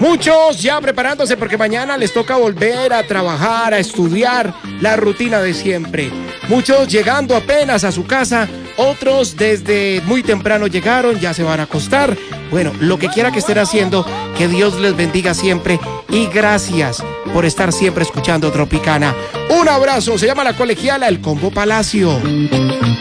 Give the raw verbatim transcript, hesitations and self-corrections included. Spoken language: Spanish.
Muchos ya preparándose porque mañana les toca volver a trabajar, a estudiar, la rutina de siempre. Muchos llegando apenas a su casa, otros desde muy temprano llegaron, ya se van a acostar. Bueno, lo que quiera que estén haciendo, que Dios les bendiga siempre y gracias por estar siempre escuchando Tropicana. Un abrazo, se llama La Colegiala, el Combo Palacio.